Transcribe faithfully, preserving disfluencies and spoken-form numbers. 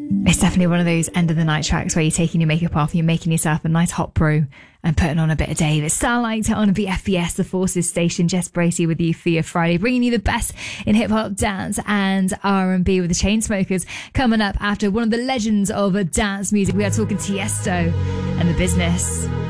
It's definitely one of those end of the night tracks where you're taking your makeup off, you're making yourself a nice hot brew and putting on a bit of Dave. It's Starlight on B F B S, the Forces station. Jess Bracey with you for your Friday, bringing you the best in hip hop, dance and R and B with the Chainsmokers. Coming up after one of the legends of dance music, we are talking Tiesto and The Business.